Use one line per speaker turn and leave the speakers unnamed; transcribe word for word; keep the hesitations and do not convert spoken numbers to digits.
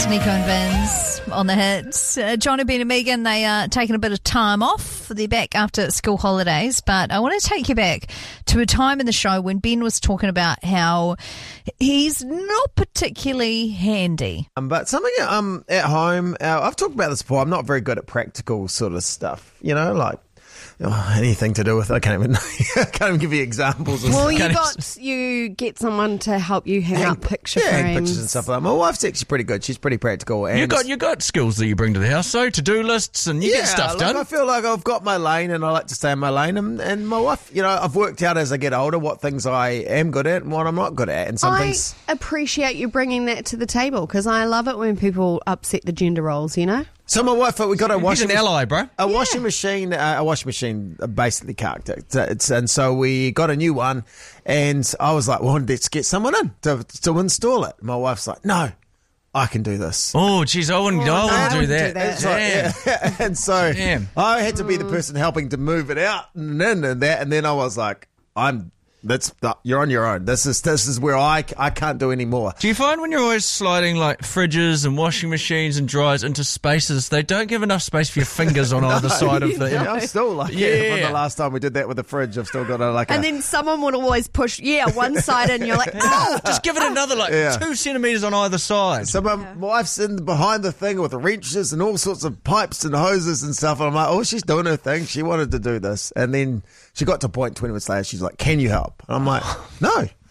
Nico and Vince on the hits. Uh, Johnny, Ben and Megan, they are taking a bit of time off. They're back after school holidays. But I want to take you back to a time in the show when Ben was talking about how he's not particularly handy.
Um, but something um at home, uh, I've talked about this before, I'm not very good at practical sort of stuff, you know, like oh, anything to do with, I can't even, I can't even give you examples. Of
Well, you
can't
got you get someone to help you hang,
hang,
up picture
yeah,
frames.
hang pictures and stuff like that. My wife's actually pretty good. She's pretty practical. And
You got you got skills that you bring to the house, so to-do lists and you
yeah,
get stuff
like,
done.
I feel like I've got my lane and I like to stay in my lane. And, and my wife, you know, I've worked out as I get older what things I am good at and what I'm not good at. And some
I
things.
appreciate you bringing that to the table because I love it when people upset the gender roles, you know?
So my wife, we got a
He's
washing
an ally, bro.
A washing machine, uh, a washing machine, uh, basically carked it. It's, it's, and so we got a new one, and I was like, "Well, let's get someone in to to install it." My wife's like, "No, I can do this."
Oh, jeez, I wouldn't,
Oh,
I
no,
wouldn't
I
do
wouldn't
that.
do that.
It's like,
Damn.
yeah. And so
Damn.
I had to be the person helping to move it out and then and that, and then I was like, "I'm that's you're on your own. This is this is where I I can't do any more."
Do you find when you're always sliding like fridges and washing machines and dryers into spaces, they don't give enough space for your fingers on either side of the...
Yeah, I'm still like
Yeah.
from the last time we did that with the fridge. I've still got a like
And
a,
then someone would always push, yeah, one side and you're like, oh,
Just give it another like
Yeah.
two centimetres on either side.
So my wife's in behind the thing with wrenches and all sorts of pipes and hoses and stuff. And I'm like, oh, she's doing her thing. She wanted to do this. And then she got to a point twenty minutes later, she's like, can you help? And I'm like, no.